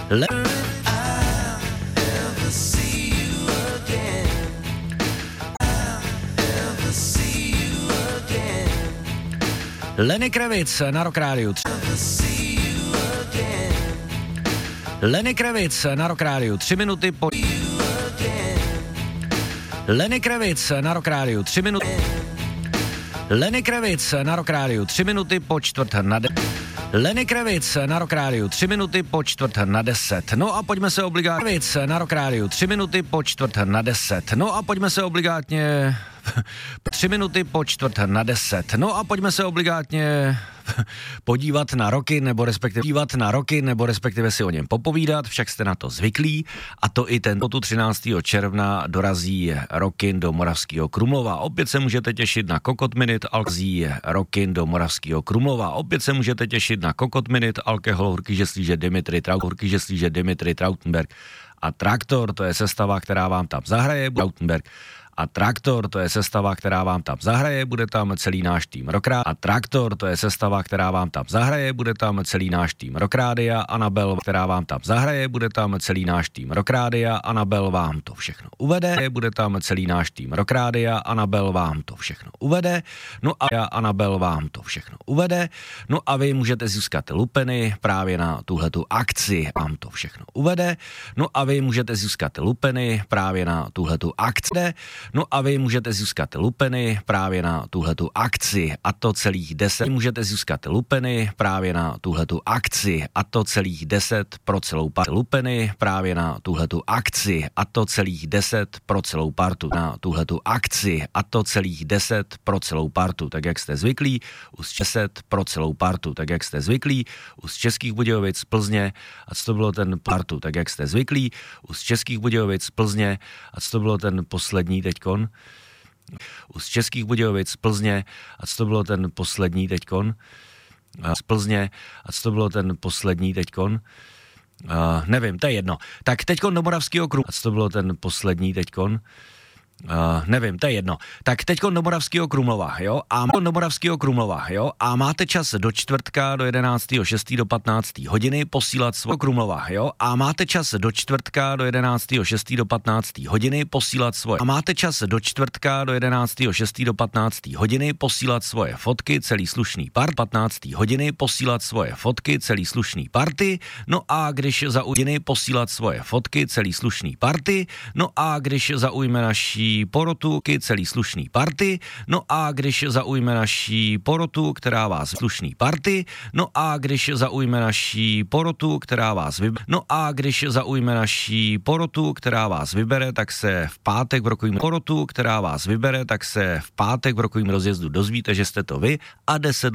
Lenny Kravitz na Rock Rádiu. Lenny Kravitz na Rock Rádiu, 3 minuty po... Lenny Kravitz na Rock Rádiu, 3 minuty... Lenny Kravitz na Rock Rádiu, 3 minuty po čtvrt na 10. Lenny Kravitz na Rock Rádiu, 3 minuty po čtvrt na 10. No a pojďme se obligátně... Kravitz na Rock Rádiu, 3 minuty po čtvrt na 10. No a pojďme se obligátně... 3 minuty po čtvrt na 10. No a pojďme se obligátně podívat na roky, nebo respektive si o něm popovídat, však jste na to zvyklí, a to i ten 13. června dorazí Rockin do Moravského Krumlova. Opět se můžete těšit na Kokot Minute, Rockin do Moravského Krumlova. Opět se můžete těšit na Kokot Minute, alkohol, horký žeslíže Dimitri Trautenberg a Traktor, to je sestava, která vám tam zahraje, A Traktor, to je sestava, která vám tam zahraje, bude tam celý náš tým Rockrádia. A Traktor, to je sestava, která vám tam zahraje, bude tam celý náš tým Rockrádia. Anabel, která vám tam zahraje, bude tam celý náš tým Rockrádia. Anabel vám to všechno uvede, bude tam celý náš tým Rockrádia. Anabel vám to všechno uvede. No a Anabel vám to všechno uvede. No a vy můžete získat lupeny právě na tuhletu akci. Vám to všechno uvede. No a vy můžete získat lupeny právě na tuhletu akci. No a vy můžete získat lupeny právě na tuhletu akci, a to celých 10. Můžete získat lupeny právě na tuhletu akci, a to celých 10 pro celou partu. Lupeny právě na tuhletu akci, a to celých 10 pro celou partu. Na tuhletu akci, a to celých 10 pro celou partu, tak jak jste zvyklí, už 10 pro celou partu, tak jak jste zvyklí, už z Českých Budějovic Plzně, a co to bylo ten partu, tak jak jste zvyklí, už z Českých Budějovic Plzně, a co to bylo ten poslední teďkon, z Českých Budějovic Plzně, a co to bylo ten poslední teďkon, z Plzně, a co to bylo ten poslední teďkon, nevím, to je jedno. Tak teďkon do Moravského Krumlova, a co to bylo ten poslední teďkon, nevím, to je jedno. Tak teďko do Moravského Krumlova, jo? A máte čas do čtvrtka, do 11.6. do 15. hodiny posílat svoje Krumlova, jo? A máte čas do čtvrtka, do 11.6. do 15. hodiny posílat svoje. A máte čas do čtvrtka, do 11.6. do 15. hodiny posílat svoje fotky, celý slušný part, 15. hodiny posílat svoje fotky, celý slušný party. No a když zaujme posílat svoje fotky, celý slušný party. No a když zaujme naší porotu, celý slušný party, no a když zaujme naší porotu, která vás slušný party, no a když zaujme naší porotu, která vás vybere, no a když zaujme naší porotu, která vás vybere, tak se v pátek v rokovým porotu, která vás vybere, tak se v pátek v rokovým rozjezdu dozvíte, že jste to vy, a 10